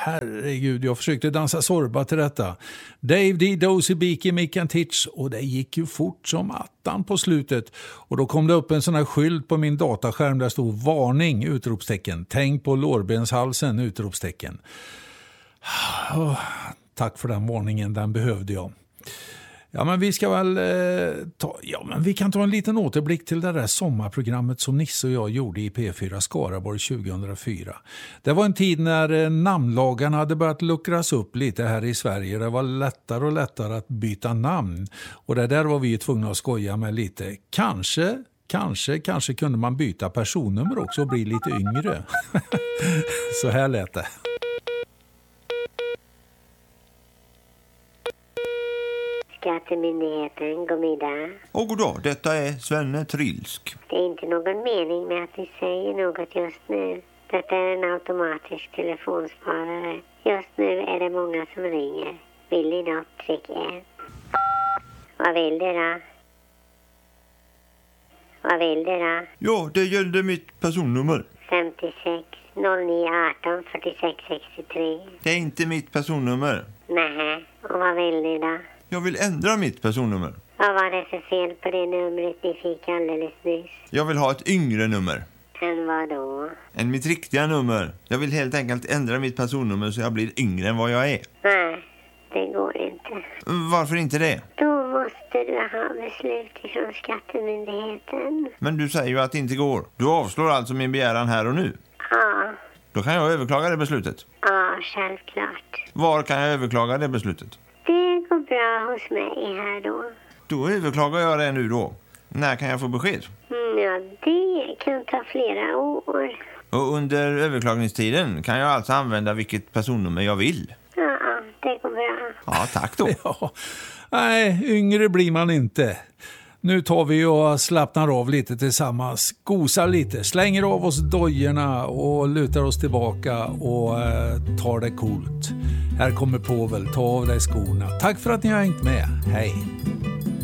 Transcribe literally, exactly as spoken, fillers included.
herregud, jag försökte dansa sorba till detta. Dave D. Dozy Beaky Mick and Titch, och det gick ju fort som attan på slutet. Och då kom det upp en sån här skylt på min dataskärm där stod varning, utropstecken. Tänk på lårbenshalsen, utropstecken. Oh, tack för den varningen, den behövde jag. Ja, men vi ska väl eh, ta, ja, men vi kan ta en liten återblick till det där sommarprogrammet som Nisse och jag gjorde i P fyra Skaraborg tjugohundrafyra. Det var en tid när eh, namnlagarna hade börjat luckras upp lite här i Sverige. Det var lättare och lättare att byta namn. Och det där var vi tvungna att skoja med lite. Kanske, kanske, kanske kunde man byta personnummer också och bli lite yngre. Så här lät det. Skattemyndigheten, god middag. Och god dag, detta är Svenne Trilsk. Det är inte någon mening med att vi säger något just nu. Detta är en automatisk telefonsparare. Just nu är det många som ringer. Vill ni något, tryck ett. Vad vill du då? Vad vill du då? Ja, det gällde mitt personnummer. femtiosex noll nio arton fyrtiosex sextiotre. Det är inte mitt personnummer. Nej, och vad vill ni då? Jag vill ändra mitt personnummer. Vad var det för fel på det numret ni fick alldeles nyss? Jag vill ha ett yngre nummer. Än vad då? Än mitt riktiga nummer. Jag vill helt enkelt ändra mitt personnummer så jag blir yngre än vad jag är. Nej, det går inte. Varför inte det? Då måste du ha beslut från skattemyndigheten. Men du säger ju att det inte går. Du avslår alltså min begäran här och nu. Ja. Då kan jag överklaga det beslutet. Ja, självklart. Var kan jag överklaga det beslutet? Det går bra hos mig här då. Då överklagar jag det nu då. När kan jag få besked? Mm, ja, det kan ta flera år. Och under överklagningstiden kan jag alltså använda vilket personnummer jag vill? Ja, det går bra. Ja, tack då. Ja. Nej, yngre blir man inte. Nu tar vi och slappnar av lite tillsammans, gosar lite, slänger av oss dojorna och lutar oss tillbaka och eh, tar det coolt. Här kommer Povel, ta av dig skorna. Tack för att ni har hängt med. Hej!